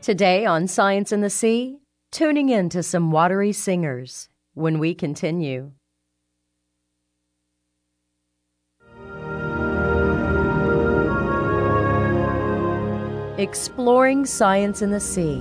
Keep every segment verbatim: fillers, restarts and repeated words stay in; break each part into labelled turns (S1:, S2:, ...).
S1: Today on Science in the Sea, tuning in to some watery singers when we continue. Exploring science in the sea.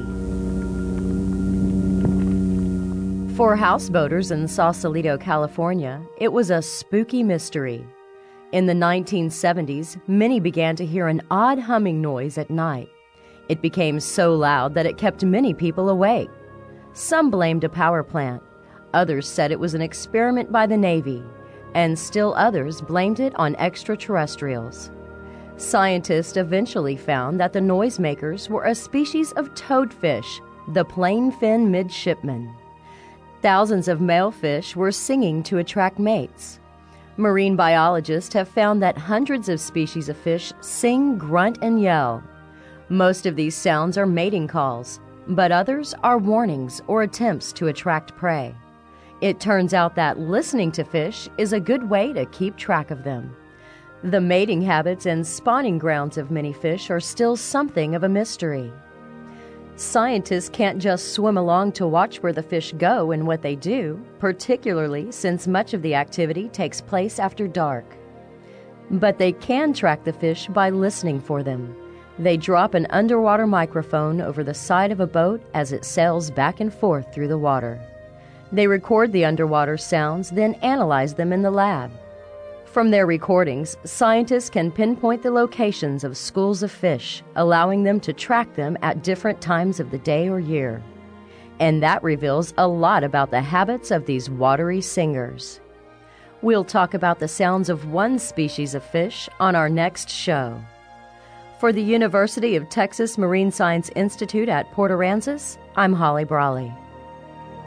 S1: For houseboaters in Sausalito, California, it was a spooky mystery. In the nineteen seventies, many began to hear an odd humming noise at night. It became so loud that it kept many people awake. Some blamed a power plant. Others said it was an experiment by the Navy, and still others blamed it on extraterrestrials. Scientists eventually found that the noisemakers were a species of toadfish, the plainfin midshipman. Thousands of male fish were singing to attract mates. Marine biologists have found that hundreds of species of fish sing, grunt, and yell. Most of these sounds are mating calls, but others are warnings or attempts to attract prey. It turns out that listening to fish is a good way to keep track of them. The mating habits and spawning grounds of many fish are still something of a mystery. Scientists can't just swim along to watch where the fish go and what they do, particularly since much of the activity takes place after dark. But they can track the fish by listening for them. They drop an underwater microphone over the side of a boat as it sails back and forth through the water. They record the underwater sounds, then analyze them in the lab. From their recordings, scientists can pinpoint the locations of schools of fish, allowing them to track them at different times of the day or year. And that reveals a lot about the habits of these watery singers. We'll talk about the sounds of one species of fish on our next show. For the University of Texas Marine Science Institute at Port Aransas, I'm Holly Brawley.